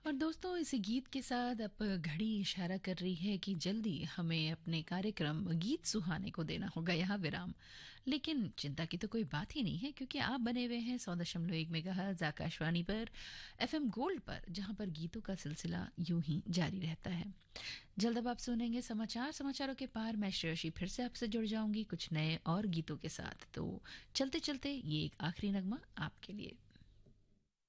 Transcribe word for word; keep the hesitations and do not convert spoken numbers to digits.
और दोस्तों इसी गीत के साथ अब घड़ी इशारा कर रही है कि जल्दी हमें अपने कार्यक्रम गीत सुहाने को देना होगा यहाँ विराम। लेकिन चिंता की तो कोई बात ही नहीं है क्योंकि आप बने हुए हैं सौ दशमलव एक मेगाहर्ट्ज आकाशवाणी पर, एफएम गोल्ड पर, जहां पर गीतों का सिलसिला यूं ही जारी रहता है। जल्द अब आप सुनेंगे समाचार, समाचारों के पार मैं श्रेयशी फिर से आपसे जुड़ जाऊंगी कुछ नए और गीतों के साथ। तो चलते चलते ये एक आखिरी नगमा आपके लिए।